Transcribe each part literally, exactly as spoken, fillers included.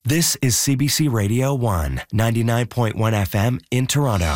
This is C B C Radio one, ninety-nine point one F M in Toronto.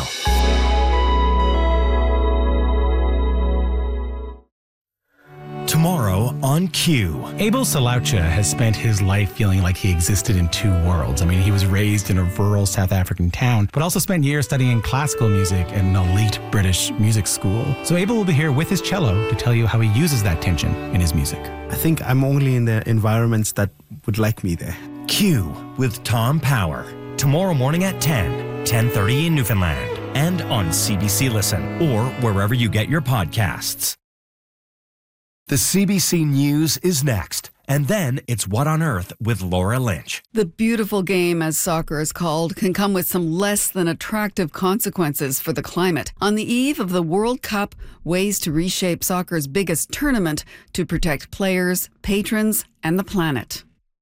Tomorrow on Q. Abel Salaucha has spent his life feeling like he existed in two worlds. I mean, he was raised in a rural South African town, but also spent years studying classical music at an elite British music school. So Abel will be here with his cello to tell you how he uses that tension in his music. I think I'm only in the environments that would like me there. Q with Tom Power. Tomorrow morning at ten, ten thirty in Newfoundland, and on C B C Listen, or wherever you get your podcasts. The C B C News is next, and then it's What on Earth with Laura Lynch. The beautiful game, as soccer is called, can come with some less than attractive consequences for the climate. On the eve of the World Cup, ways to reshape soccer's biggest tournament to protect players, patrons, and the planet.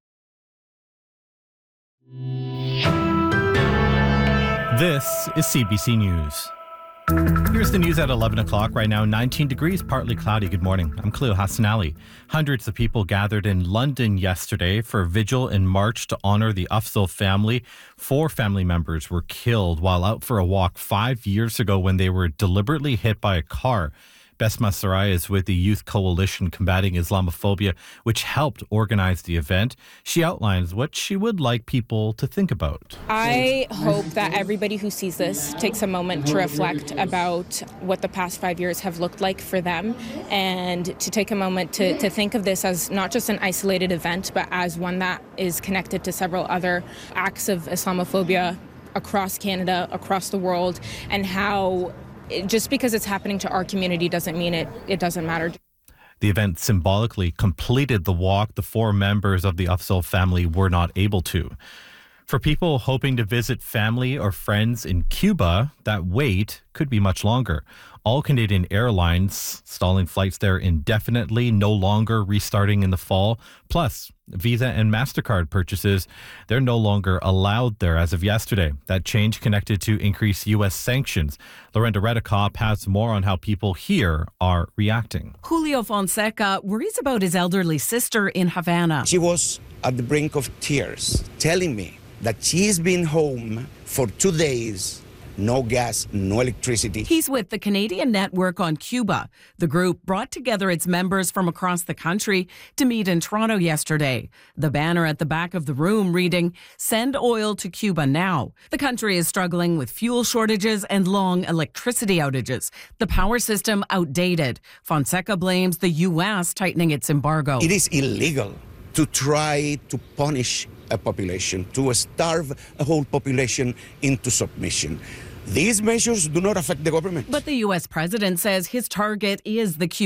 This is C B C News. Here's the news at eleven o'clock right now. nineteen degrees, partly cloudy. Good morning. I'm Cleo Hassanali. Hundreds of people gathered in London yesterday for a vigil in March to honor the Afzal family. Four family members were killed while out for a walk five years ago when they were deliberately hit by a car. Besma Sarai is with the Youth Coalition Combating Islamophobia, which helped organize the event. She outlines what she would like people to think about. I hope that everybody who sees this takes a moment to reflect about what the past five years have looked like for them, and to take a moment to, to think of this as not just an isolated event, but as one that is connected to several other acts of Islamophobia across Canada, across the world, and how just because it's happening to our community doesn't mean it, it doesn't matter. The event symbolically completed the walk. The four members of the Afzal family were not able to. For people hoping to visit family or friends in Cuba, that wait could be much longer. All Canadian airlines stalling flights there indefinitely, no longer restarting in the fall. Plus, Visa and MasterCard purchases, they're no longer allowed there as of yesterday. That change connected to increased U S sanctions. Lorenda Redekop has more on how people here are reacting. Julio Fonseca worries about his elderly sister in Havana. She was at the brink of tears, telling me that she's been home for two days. No gas, no electricity. He's with the Canadian Network on Cuba. The group brought together its members from across the country to meet in Toronto yesterday. The banner at the back of the room reading, "Send oil to Cuba now." The country is struggling with fuel shortages and long electricity outages. The power system outdated. Fonseca blames the U S tightening its embargo. It is illegal to try to punish a population, to starve a whole population into submission. These measures do not affect the government. But the U S president says his target is the Cuban